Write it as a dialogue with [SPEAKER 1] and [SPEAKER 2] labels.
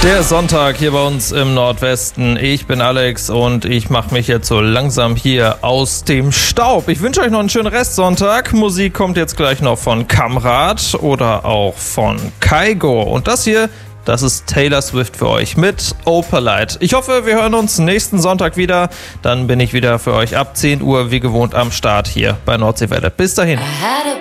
[SPEAKER 1] Der Sonntag hier bei uns im Nordwesten. Ich bin Alex und ich mache mich jetzt so langsam hier aus dem Staub. Ich wünsche euch noch einen schönen Restsonntag. Musik kommt jetzt gleich noch von Kamrat oder auch von Kygo. Und das hier, das ist Taylor Swift für euch mit Opalite. Ich hoffe, wir hören uns nächsten Sonntag wieder. Dann bin ich wieder für euch ab 10 Uhr wie gewohnt am Start hier bei Nordseewelle. Bis dahin.